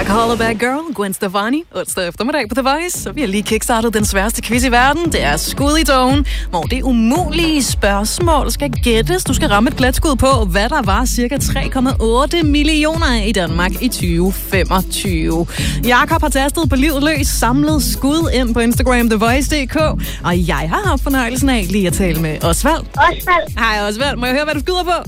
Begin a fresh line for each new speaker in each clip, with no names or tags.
Like a Hollaback Girl, Gwen Stefani, onsdag eftermiddag på The Voice. Og vi har lige kickstartet den sværeste quiz i verden. Det er skud i togen, hvor det umulige spørgsmål skal gættes. Du skal ramme et pletskud på, hvad der var cirka 3,8 millioner af i Danmark i 2025. Jakob har tastet på livet løs, samlet skud ind på Instagram TheVoice.dk. Og jeg har haft fornøjelsen af lige at tale med Osvald. Hej Osvald, må jeg høre, hvad du skyder på?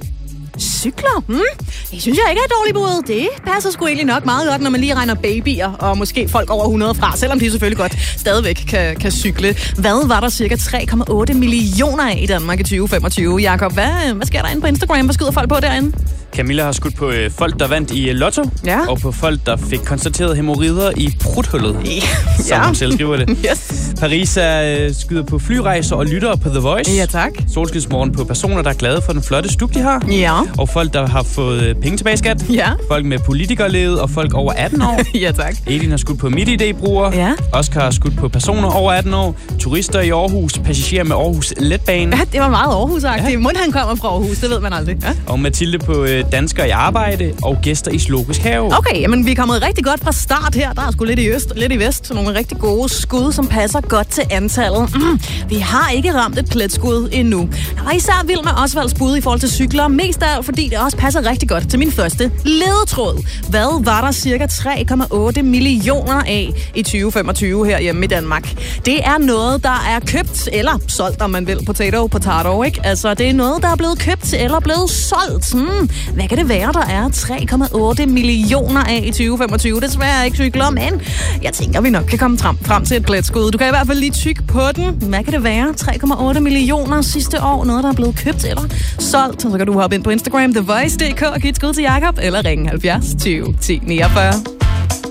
Cykler? Det synes jeg ikke er et dårligt bud. Det passer sgu egentlig nok meget godt, når man lige regner babyer og måske folk over 100 fra, selvom de selvfølgelig godt stadigvæk kan cykle. Hvad var der cirka 3,8 millioner af i Danmark i 2025? Jakob, hvad sker der inde på Instagram? Hvad skyder folk på derinde?
Camilla har skudt på folk, der vandt i Lotto, og på folk, der fik konstateret hæmorider i pruthullet, som hun selv skriver det.
Yes.
Paris skyder på flyrejser og lyttere på The Voice.
Ja, tak.
Solskidsmorgen på personer, der er glade for den flotte stuk, de har.
Ja.
Og folk, der har fået penge tilbage i skat.
Ja.
Folk med politikerledet og folk over 18 år.
Ja, tak.
Elin har skudt på MitID-brugere.
Ja.
Oscar har skudt på personer over 18 år. Turister i Aarhus. Passagerer med Aarhus Letbane.
Ja, det var meget Aarhus-agtigt. Ja. Mon han kommer fra Aarhus, det ved man aldrig. Ja.
Og Mathilde på danskere i arbejde og gæster i Zoologisk Have.
Okay, jamen vi er kommet rigtig godt fra start her. Der er sgu lidt i øst, lidt i vest. Nogle rigtig gode skud, som passer godt til antallet. Vi har ikke ramt et pletskud endnu. Jeg var især vild med Osvalds bud i forhold til cykler. Mest af alt, fordi det også passer rigtig godt til min første ledetråd. Hvad var der cirka 3,8 millioner af i 2025 herhjemme i Danmark? Det er noget, der er købt eller solgt, om man vil. Potato, ikke? Altså, det er noget, der er blevet købt eller blevet solgt. Hvad kan det være, der er 3,8 millioner af i 2025? Desværre ikke cykler, men jeg tænker, vi nok kan komme frem til et pletskud. Du kan i hvert fald lige tykke på den. Hvad kan det være? 3,8 millioner sidste år. Noget, der er blevet købt eller solgt. Så kan du hoppe ind på Instagram, TheVoice.dk og give et skud til Jakob, eller ringe 70 20 10 49.